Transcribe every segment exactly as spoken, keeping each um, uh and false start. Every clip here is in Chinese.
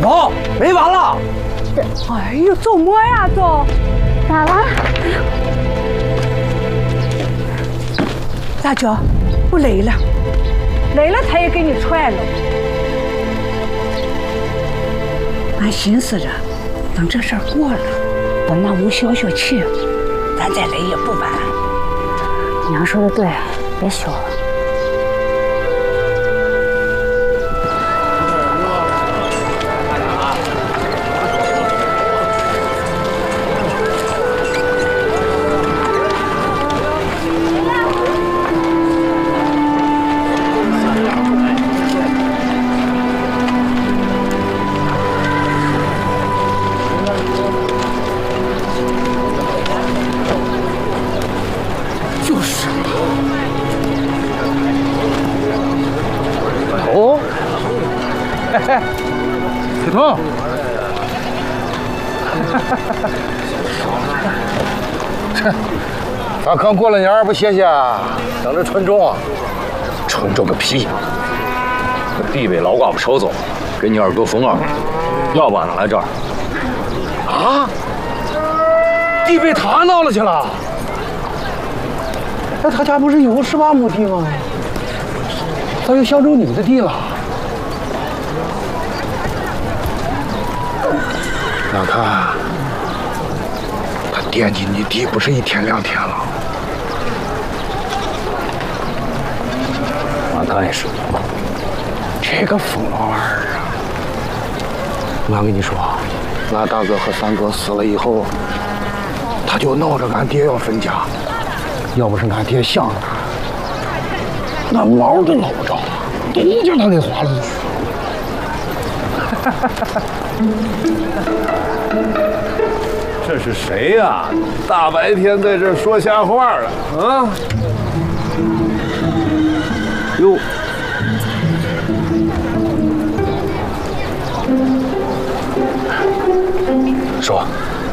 头，没完了！ 哎呦，做么呀做？ 咋了？ 大舅，我累了，累了他也给你踹了。俺寻思着，等这事儿过了，等那屋消消气，咱再来也不晚。 娘说的对，别修了。 铁头，这咱刚过了年不歇歇，等着春种，春种个屁！ 地被老寡妇抽走，给你二哥封二，要不俺来这儿？ 啊！地被他闹了去了？哎，他家不是有十八亩地吗？咋又想走你的地了？我看他惦记你弟不是一天两天了。 俺看也是。 这个疯老二啊！俺跟你说，俺大哥和三哥死了以后，他就闹着俺爹要分家。要不是俺爹向着他，那毛都捞不着，都叫他给划了去。 这是谁呀？大白天在这说瞎话了啊！哟， 说，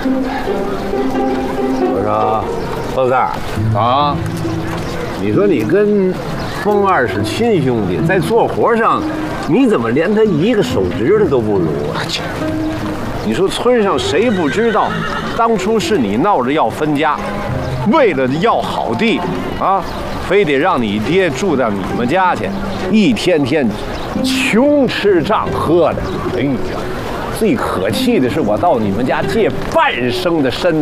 我说，包三啊，你说你跟风二是亲兄弟，在做活上，你怎么连他一个手指头都不如啊？你说村上谁不知道，当初是你闹着要分家，为了要好地啊，非得让你爹住到你们家去，一天天穷吃胀喝的。哎呀，最可气的是我到你们家借半生的身子。